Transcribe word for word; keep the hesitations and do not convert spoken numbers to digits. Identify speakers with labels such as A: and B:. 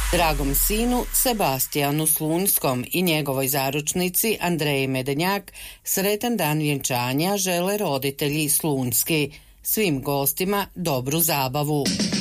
A: Dragom sinu Sebastijanu Slunskom i njegovoj zaručnici Andreji Medenjak sretan dan vjenčanja žele roditelji Slunski. Svim gostima dobru zabavu.